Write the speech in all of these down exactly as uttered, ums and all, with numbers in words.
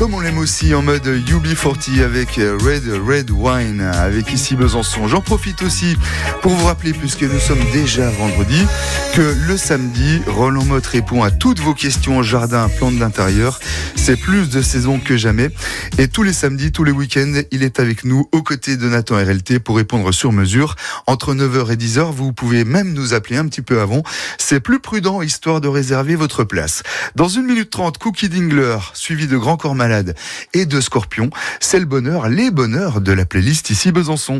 comme on l'aime aussi en mode U B quarante avec Red Red Wine, avec ici Besançon. J'en profite aussi pour vous rappeler, puisque nous sommes déjà vendredi, que le samedi, Roland Motte répond à toutes vos questions en jardin, plantes d'intérieur. C'est plus de saison que jamais. Et tous les samedis, tous les week-ends, il est avec nous aux côtés de Nathan R L T pour répondre sur mesure. Entre neuf heures et dix heures, vous pouvez même nous appeler un petit peu avant. C'est plus prudent, histoire de réserver votre place. Dans une minute trente, Cookie Dingler, suivi de Grand Corps Malade et de Scorpion. C'est le bonheur, les bonheurs de la playlist ici Besançon.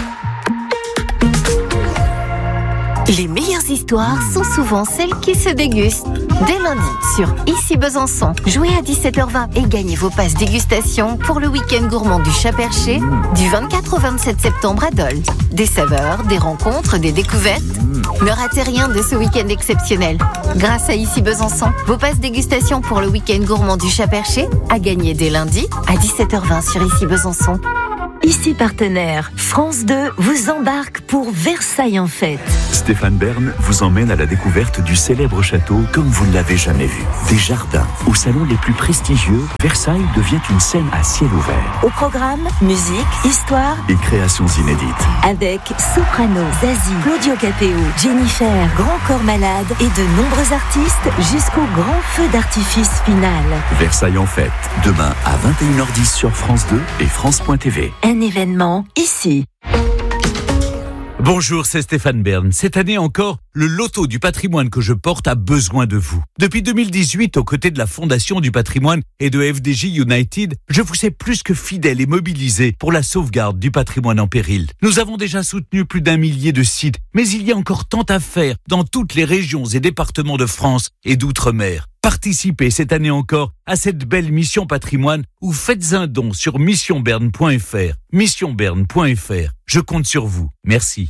Les meilleures histoires sont souvent celles qui se dégustent. Dès lundi, sur Ici Besançon, jouez à dix-sept heures vingt et gagnez vos passes dégustation pour le week-end gourmand du Chat Perché du vingt-quatre au vingt-sept septembre à Dole. Des saveurs, des rencontres, des découvertes. Ne ratez rien de ce week-end exceptionnel. Grâce à Ici Besançon, vos passes dégustation pour le week-end gourmand du Chat Perché à gagner dès lundi à dix-sept heures vingt sur Ici Besançon. Ici Partenaire, France deux vous embarque pour Versailles en fête. Stéphane Bern vous emmène à la découverte du célèbre château comme vous ne l'avez jamais vu. Des jardins aux salons les plus prestigieux, Versailles devient une scène à ciel ouvert. Au programme, musique, histoire et créations inédites. Avec Soprano, Zazie, Claudio Capéo, Jennifer, Grand Corps Malade et de nombreux artistes jusqu'au grand feu d'artifice final. Versailles en fête, demain à vingt et une heures dix sur France deux et France point T V. Un événement ici. Bonjour, c'est Stéphane Bern. Cette année encore, le loto du patrimoine que je porte a besoin de vous. Depuis deux mille dix-huit, aux côtés de la Fondation du patrimoine et de F D J United, je vous sais plus que fidèle et mobilisé pour la sauvegarde du patrimoine en péril. Nous avons déjà soutenu plus d'un millier de sites, mais il y a encore tant à faire dans toutes les régions et départements de France et d'outre-mer. Participez cette année encore à cette belle mission patrimoine ou faites un don sur mission bern point f r. mission bern point f r. Je compte sur vous. Merci.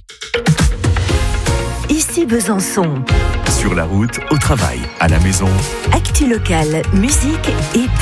Ici Besançon. Sur la route, au travail, à la maison. Actu locale, musique et